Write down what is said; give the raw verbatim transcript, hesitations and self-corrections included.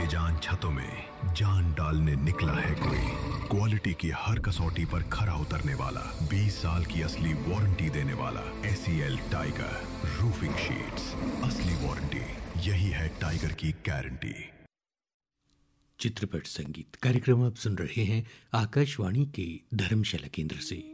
बेजान छतों में जान डालने निकला है कोई। क्वालिटी की हर कसौटी पर खरा उतरने वाला, बीस साल की असली वारंटी देने वाला एसीएल टाइगर रूफिंग शीट्स, असली वारंटी, यही है टाइगर की गारंटी। चित्रपट संगीत कार्यक्रम आप सुन रहे हैं आकाशवाणी के धर्मशाला केंद्र से।